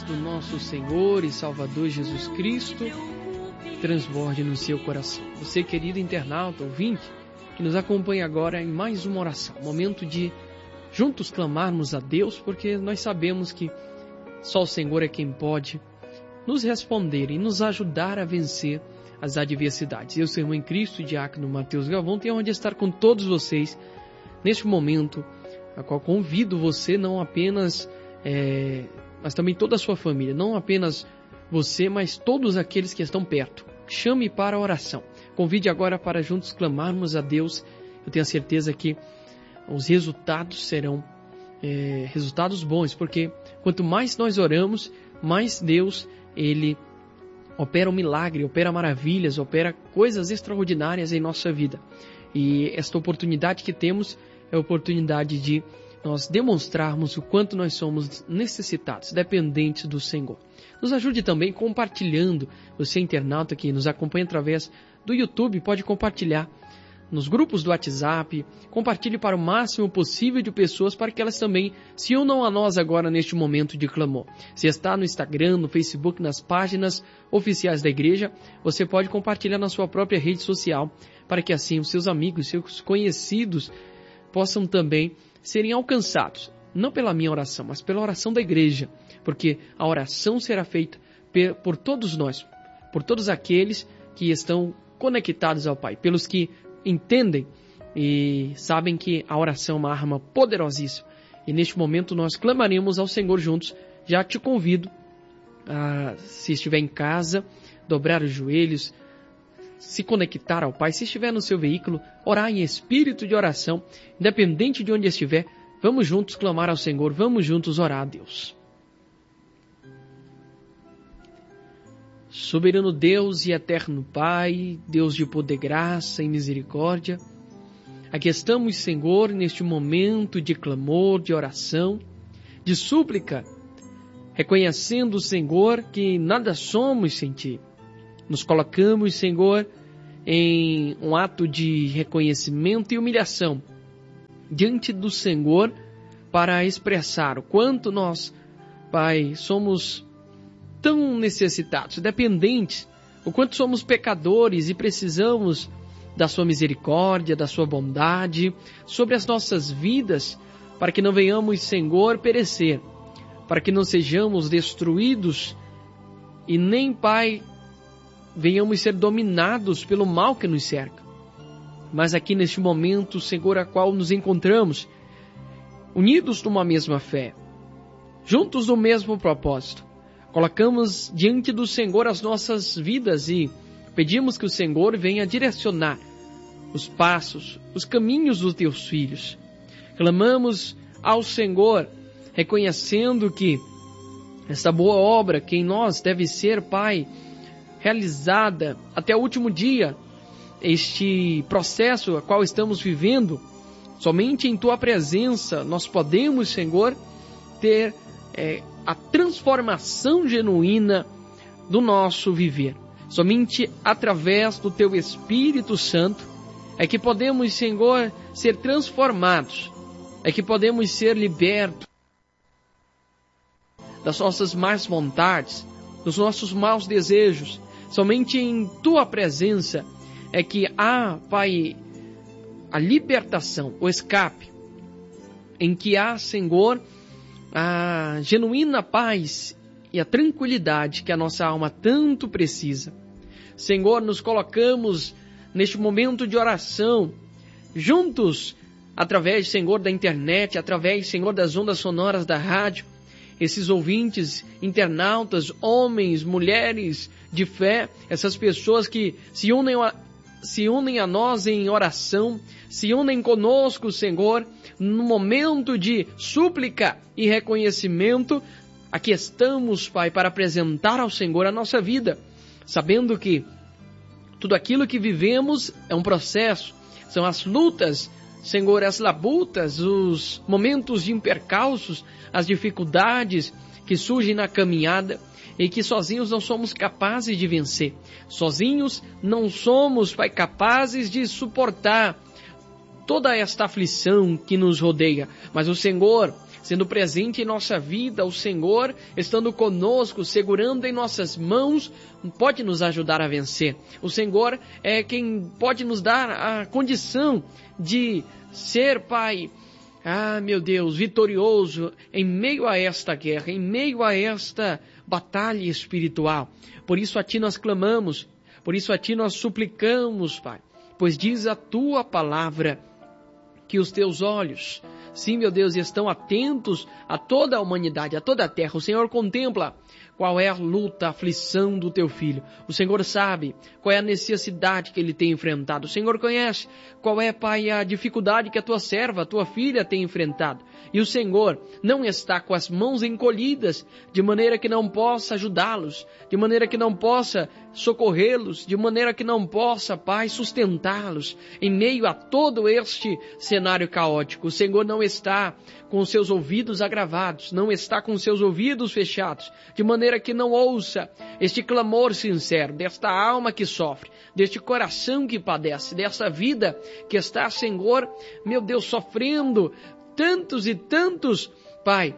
do nosso Senhor e Salvador Jesus Cristo transborde no seu coração. Você, querido internauta, ouvinte, que nos acompanha agora em mais uma oração, momento de juntos clamarmos a Deus, porque nós sabemos que só o Senhor é quem pode nos responder e nos ajudar a vencer as adversidades. Eu, seu irmão em Cristo, diácono Mateus Galvão, tenho onde estar com todos vocês neste momento, a qual convido você não apenas, mas também toda a sua família, não apenas você, mas todos aqueles que estão perto. Chame para a oração. Convide agora para juntos clamarmos a Deus. Eu tenho a certeza que os resultados serão resultados bons, porque quanto mais nós oramos, mais Deus, Ele opera um milagre, opera maravilhas, opera coisas extraordinárias em nossa vida. E esta oportunidade que temos é a oportunidade de nós demonstrarmos o quanto nós somos necessitados, dependentes do Senhor. Nos ajude também compartilhando. Você, internauta que nos acompanha através do YouTube, pode compartilhar nos grupos do WhatsApp, compartilhe para o máximo possível de pessoas para que elas também se unam a nós agora neste momento de clamor. Se está no Instagram, no Facebook, nas páginas oficiais da igreja, você pode compartilhar na sua própria rede social, para que assim os seus amigos, seus conhecidos possam também serem alcançados, não pela minha oração, mas pela oração da igreja, porque a oração será feita por todos nós, por todos aqueles que estão conectados ao Pai, pelos que entendem e sabem que a oração é uma arma poderosíssima. E neste momento nós clamaremos ao Senhor juntos. Já te convido a, se estiver em casa, dobrar os joelhos, se conectar ao Pai. Se estiver no seu veículo, orar em espírito de oração, independente de onde estiver. Vamos juntos clamar ao Senhor, vamos juntos orar a Deus. Soberano Deus e eterno Pai, Deus de poder, graça e misericórdia, aqui estamos, Senhor, neste momento de clamor, de oração, de súplica, reconhecendo, Senhor, que nada somos sem Ti. Nos colocamos, Senhor, em um ato de reconhecimento e humilhação diante do Senhor para expressar o quanto nós, Pai, somos tão necessitados, dependentes, o quanto somos pecadores e precisamos da Sua misericórdia, da Sua bondade sobre as nossas vidas, para que não venhamos, Senhor, perecer, para que não sejamos destruídos e nem, Pai, venhamos ser dominados pelo mal que nos cerca. Mas aqui neste momento, Senhor, a qual nos encontramos, unidos numa mesma fé, juntos no mesmo propósito, colocamos diante do Senhor as nossas vidas e pedimos que o Senhor venha direcionar os passos, os caminhos dos teus filhos. Clamamos ao Senhor, reconhecendo que esta boa obra que em nós deve ser, Pai, realizada até o último dia, este processo a qual estamos vivendo, somente em Tua presença nós podemos, Senhor, ter a transformação genuína do nosso viver. Somente através do Teu Espírito Santo é que podemos, Senhor, ser transformados, é que podemos ser libertos das nossas más vontades, dos nossos maus desejos. Somente em Tua presença é que há, Pai, a libertação, o escape, em que há, Senhor, a genuína paz e a tranquilidade que a nossa alma tanto precisa. Senhor, nos colocamos neste momento de oração, juntos, através, Senhor, da internet, através, Senhor, das ondas sonoras da rádio, esses ouvintes, internautas, homens, mulheres de fé, essas pessoas que se unem a nós em oração, se unem conosco, Senhor, no momento de súplica e reconhecimento. Aqui estamos, Pai, para apresentar ao Senhor a nossa vida, sabendo que tudo aquilo que vivemos é um processo, são as lutas, Senhor, as labutas, os momentos de percalços, as dificuldades que surgem na caminhada e que sozinhos não somos capazes de vencer. Sozinhos não somos, Pai, capazes de suportar toda esta aflição que nos rodeia. Mas o Senhor sendo presente em nossa vida, o Senhor estando conosco, segurando em nossas mãos, pode nos ajudar a vencer. O Senhor é quem pode nos dar a condição de ser, Pai, meu Deus, vitorioso em meio a esta guerra, em meio a esta batalha espiritual. Por isso a Ti nós clamamos, por isso a Ti nós suplicamos, Pai, pois diz a Tua palavra que os Teus olhos, sim, meu Deus, estão atentos a toda a humanidade, a toda a terra. O Senhor contempla qual é a luta, a aflição do Teu filho. O Senhor sabe qual é a necessidade que ele tem enfrentado. O Senhor conhece qual é, Pai, a dificuldade que a Tua serva, a Tua filha tem enfrentado. E o Senhor não está com as mãos encolhidas, de maneira que não possa ajudá-los, de maneira que não possa socorrê-los, de maneira que não possa, Pai, sustentá-los em meio a todo este cenário caótico. O Senhor não está com os seus ouvidos agravados, não está com os seus ouvidos fechados, de maneira que não ouça este clamor sincero desta alma que sofre, deste coração que padece, dessa vida que está, Senhor, meu Deus, sofrendo tantos e tantos, Pai,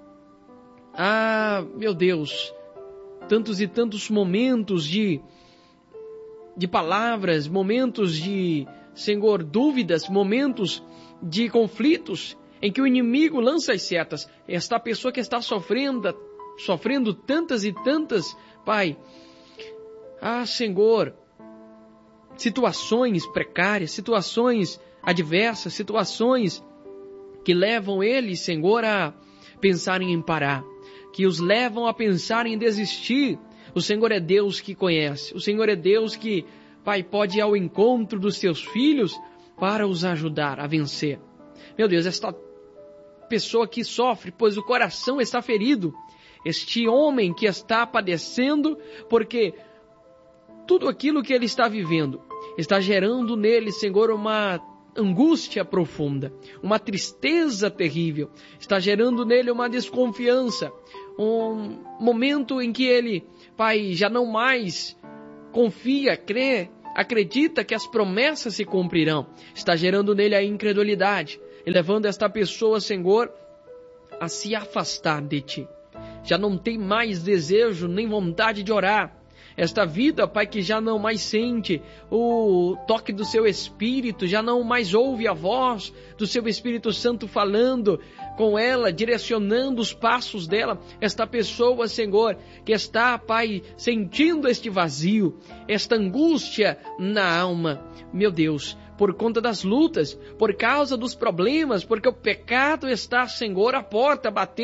meu Deus, tantos e tantos momentos de palavras, momentos de, Senhor, dúvidas, momentos de conflitos, em que o inimigo lança as setas. Esta pessoa que está sofrendo tantas e tantas, Pai, Senhor, situações precárias, situações adversas, situações que levam eles, Senhor, a pensarem em parar, que os levam a pensar em desistir. O Senhor é Deus que conhece, o Senhor é Deus que, Pai, pode ir ao encontro dos Seus filhos para os ajudar a vencer. Meu Deus, esta pessoa que sofre, pois o coração está ferido, este homem que está padecendo, porque tudo aquilo que ele está vivendo está gerando nele, Senhor, uma angústia profunda, uma tristeza terrível, está gerando nele uma desconfiança, um momento em que ele, Pai, já não mais confia, crê, acredita que as promessas se cumprirão, está gerando nele a incredulidade e levando esta pessoa, Senhor, a se afastar de Ti. Já não tem mais desejo nem vontade de orar. Esta vida, Pai, que já não mais sente o toque do Seu Espírito, já não mais ouve a voz do Seu Espírito Santo falando com ela, direcionando os passos dela. Esta pessoa, Senhor, que está, Pai, sentindo este vazio, esta angústia na alma. Meu Deus, por conta das lutas, por causa dos problemas, porque o pecado está, Senhor, à porta batendo.